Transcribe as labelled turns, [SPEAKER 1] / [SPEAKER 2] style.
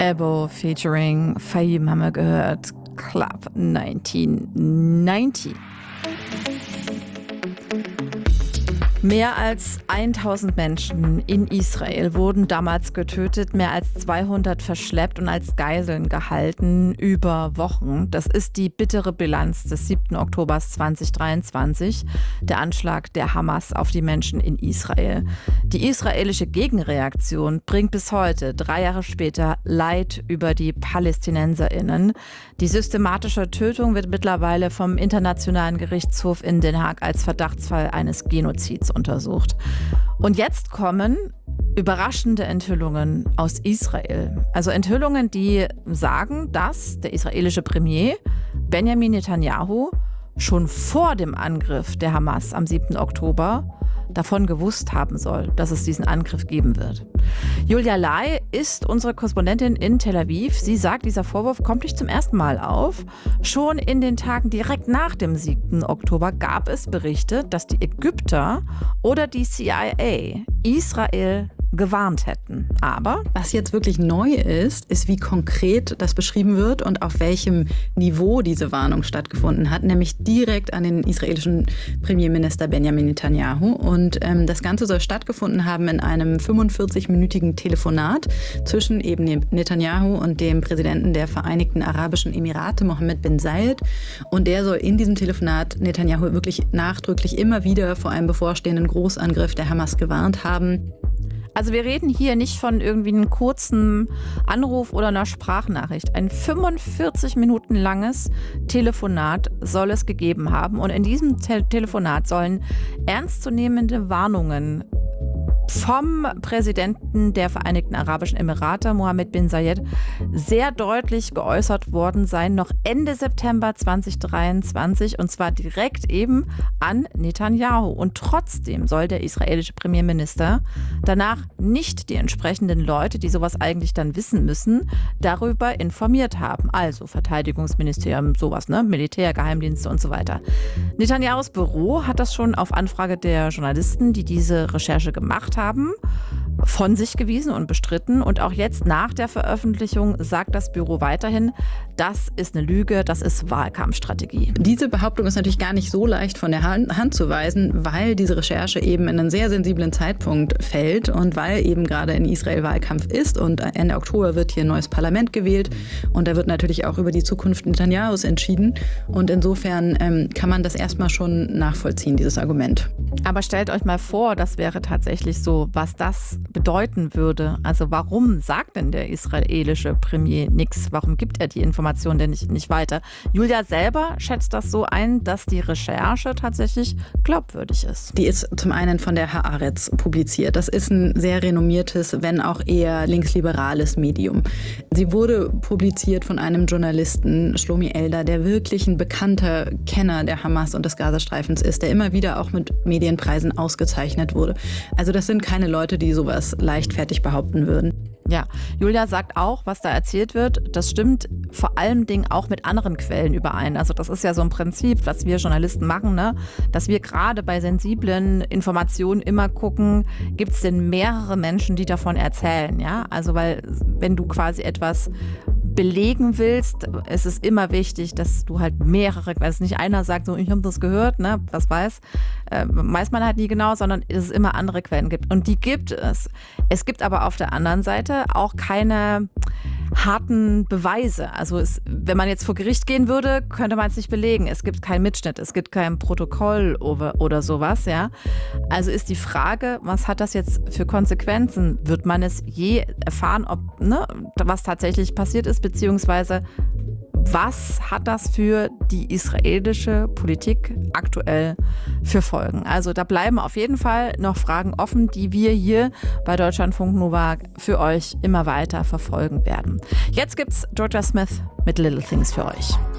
[SPEAKER 1] Ebo featuring Fahim haben wir gehört. Club 1990. Mehr als 1000 Menschen in Israel wurden damals getötet, mehr als 200 verschleppt und als Geiseln gehalten über Wochen. Das ist die bittere Bilanz des 7. Oktober 2023, der Anschlag der Hamas auf die Menschen in Israel. Die israelische Gegenreaktion bringt bis heute, 3 Jahre später, Leid über die PalästinenserInnen. Die systematische Tötung wird mittlerweile vom Internationalen Gerichtshof in Den Haag als Verdachtsfall eines Genozids untersucht. Und jetzt kommen überraschende Enthüllungen aus Israel. Also Enthüllungen, die sagen, dass der israelische Premier Benjamin Netanyahu schon vor dem Angriff der Hamas am 7. Oktober davon gewusst haben soll, dass es diesen Angriff geben wird. Julia Lai ist unsere Korrespondentin in Tel Aviv. Sie sagt, dieser Vorwurf kommt nicht zum ersten Mal auf. Schon in den Tagen direkt nach dem 7. Oktober gab es Berichte, dass die Ägypter oder die CIA Israel gewarnt hätten. Aber
[SPEAKER 2] was jetzt wirklich neu ist, wie konkret das beschrieben wird und auf welchem Niveau diese Warnung stattgefunden hat, nämlich direkt an den israelischen Premierminister Benjamin Netanyahu. Und das Ganze soll stattgefunden haben in einem 45-minütigen Telefonat zwischen eben Netanyahu und dem Präsidenten der Vereinigten Arabischen Emirate, Mohammed bin Zayed. Und der soll in diesem Telefonat Netanyahu wirklich nachdrücklich immer wieder vor einem bevorstehenden Großangriff der Hamas gewarnt haben.
[SPEAKER 1] Also wir reden hier nicht von irgendwie einem kurzen Anruf oder einer Sprachnachricht. Ein 45 Minuten langes Telefonat soll es gegeben haben. Und in diesem Telefonat sollen ernstzunehmende Warnungen vom Präsidenten der Vereinigten Arabischen Emirate, Mohammed bin Zayed, sehr deutlich geäußert worden sein, noch Ende September 2023, und zwar direkt eben an Netanyahu. Und trotzdem soll der israelische Premierminister danach nicht die entsprechenden Leute, die sowas eigentlich dann wissen müssen, darüber informiert haben. Also Verteidigungsministerium, sowas, ne? Militär, Geheimdienste und so weiter. Netanyahus Büro hat das schon auf Anfrage der Journalisten, die diese Recherche gemacht haben, von sich gewiesen und bestritten. Und auch jetzt nach der Veröffentlichung sagt das Büro weiterhin, das ist eine Lüge, das ist Wahlkampfstrategie.
[SPEAKER 2] Diese Behauptung ist natürlich gar nicht so leicht von der Hand zu weisen, weil diese Recherche eben in einen sehr sensiblen Zeitpunkt fällt und weil eben gerade in Israel Wahlkampf ist und Ende Oktober wird hier ein neues Parlament gewählt und da wird natürlich auch über die Zukunft Netanyahus entschieden. Und insofern kann man das erstmal schon nachvollziehen, dieses Argument.
[SPEAKER 1] Aber stellt euch mal vor, das wäre tatsächlich so, was das bedeuten würde. Also warum sagt denn der israelische Premier nichts? Warum gibt er die Information denn nicht weiter? Julia selber schätzt das so ein, dass die Recherche tatsächlich glaubwürdig ist.
[SPEAKER 2] Die ist zum einen von der Haaretz publiziert. Das ist ein sehr renommiertes, wenn auch eher linksliberales Medium. Sie wurde publiziert von einem Journalisten, Shlomi Eldar, der wirklich ein bekannter Kenner der Hamas und des Gazastreifens ist, der immer wieder auch mit Medienpreisen ausgezeichnet wurde. Also das sind keine Leute, die sowas leichtfertig behaupten würden.
[SPEAKER 1] Ja, Julia sagt auch, was da erzählt wird, das stimmt vor allem auch mit anderen Quellen überein. Also das ist ja so ein Prinzip, was wir Journalisten machen, ne? Dass wir gerade bei sensiblen Informationen immer gucken, gibt es denn mehrere Menschen, die davon erzählen, ja? Also weil wenn du quasi etwas belegen willst, ist es immer wichtig, dass du halt mehrere, also nicht einer sagt so, ich habe das gehört, ne, was weiß man halt nie genau, sondern dass es immer andere Quellen gibt. Und die gibt es. Es gibt aber auf der anderen Seite auch keine harten Beweise. Also wenn man jetzt vor Gericht gehen würde, könnte man es nicht belegen. Es gibt keinen Mitschnitt, es gibt kein Protokoll oder sowas, ja. Also ist die Frage, was hat das jetzt für Konsequenzen? Wird man es je erfahren, was tatsächlich passiert ist, beziehungsweise was hat das für die israelische Politik aktuell für Folgen? Also da bleiben auf jeden Fall noch Fragen offen, die wir hier bei Deutschlandfunk Nova für euch immer weiter verfolgen werden. Jetzt gibt's Georgia Smith mit Little Things für euch.